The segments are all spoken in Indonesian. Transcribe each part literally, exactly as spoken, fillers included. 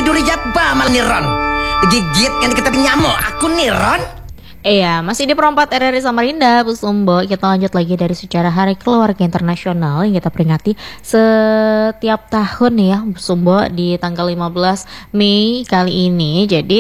tidur jabba mal nih Ron. Gigit yang diketahui nyamuk aku nih Ron. Iya, masih di Perempat R R I Samarinda, Bu Sumbo. Kita lanjut lagi dari sejarah Hari Keluarga Internasional yang kita peringati setiap tahun ya, Bu Sumbo, di tanggal lima belas Mei kali ini. Jadi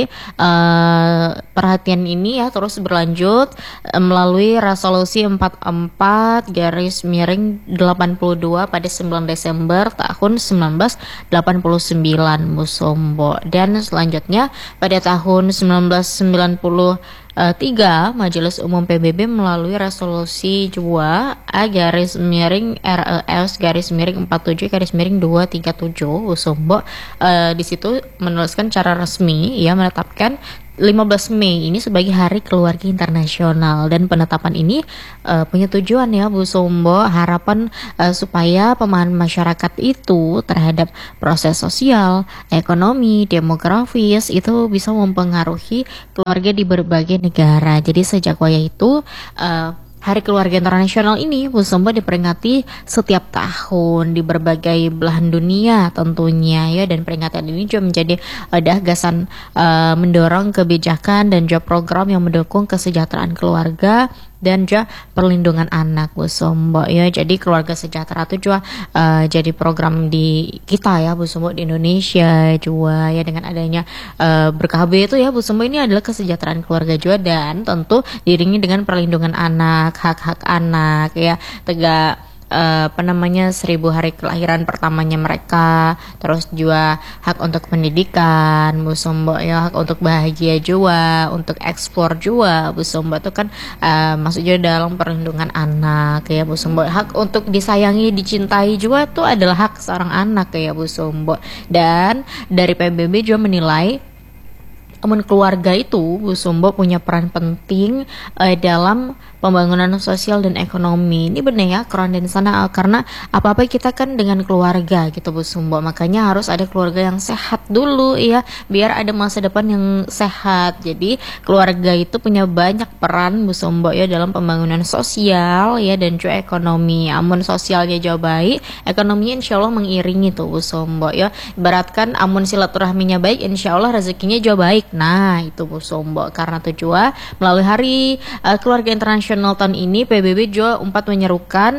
uh, perhatian ini ya terus berlanjut uh, melalui resolusi empat puluh empat garis miring delapan puluh dua pada sembilan Desember tahun sembilan belas delapan puluh sembilan, Bu Sumbo. Dan selanjutnya pada tahun sembilan belas sembilan puluh Uh, tiga, Majelis Umum P B B melalui resolusi dua A garis miring R E S garis miring empat puluh tujuh garis miring dua tiga tujuh, Usombo. Uh, di situ menuliskan cara resmi ya menetapkan lima belas Mei ini sebagai Hari Keluarga Internasional, dan penetapan ini uh, punya tujuan ya, Bu Sumbo, harapan uh, supaya pemahaman masyarakat itu terhadap proses sosial, ekonomi, demografis itu bisa mempengaruhi keluarga di berbagai negara. Jadi sejak waya itu uh, Hari Keluarga Internasional ini, Bu Sumbo, diperingati setiap tahun di berbagai belahan dunia tentunya ya, dan peringatan ini juga menjadi uh, gagasan uh, mendorong kebijakan dan juga program yang mendukung kesejahteraan keluarga dan juga perlindungan anak, Bu Sumbo ya. Jadi keluarga sejahtera itu juga uh, jadi program di kita ya, Bu Sumbo, di Indonesia juga ya, dengan adanya uh, berkah B itu ya, Bu Sumbo, ini adalah kesejahteraan keluarga juga, dan tentu diiringi dengan perlindungan anak, hak-hak anak ya, tegak Uh, apa namanya seribu hari kelahiran pertamanya mereka, terus juga hak untuk pendidikan, Bu Sumbo ya, hak untuk bahagia juga, untuk eksplor juga, Bu Sumbo, itu kan uh, masuk juga dalam perlindungan anak ya, Bu Sumbo. Hak untuk disayangi, dicintai juga itu adalah hak seorang anak ya, Bu Sumbo. Dan dari P B B juga menilai Amun keluarga itu, Bu Sumbo, punya peran penting uh, dalam pembangunan sosial dan ekonomi. Ini benar ya, keren dan sana, karena apa-apa kita kan dengan keluarga gitu, Bu Sumbo. Makanya harus ada keluarga yang sehat dulu ya, biar ada masa depan yang sehat. Jadi keluarga itu punya banyak peran, Bu Sumbo ya, dalam pembangunan sosial ya dan juga ekonomi. Amun sosialnya jauh baik, ekonominya insya Allah mengiringi tuh, Bu Sumbo ya. Ibaratkan amun silaturahminya baik, insya Allah rezekinya jauh baik. Nah itu, Bu Sumbo, karena tujuan melalui Hari uh, Keluarga Internasional tahun ini, P B B juga empat menyerukan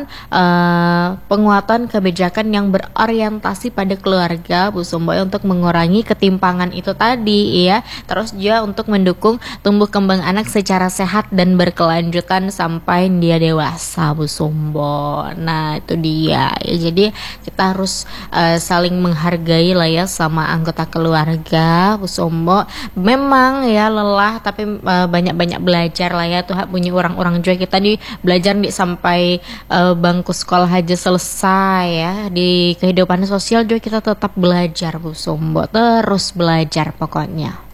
uh, penguatan kebijakan yang berorientasi pada keluarga, Bu Sumbo, untuk mengurangi ketimpangan itu tadi ya, terus juga untuk mendukung tumbuh kembang anak secara sehat dan berkelanjutan sampai dia dewasa, Bu Sumbo. Nah itu dia ya, jadi kita harus uh, saling menghargai lah ya sama anggota keluarga, Bu Sumbo. Memang ya lelah, tapi uh, banyak-banyak belajar lah ya, tuh punya orang-orang juga kita nih belajar nih sampai uh, bangku sekolah aja selesai ya. Di kehidupan sosial juga kita tetap belajar, Bu Sumbo, terus belajar pokoknya.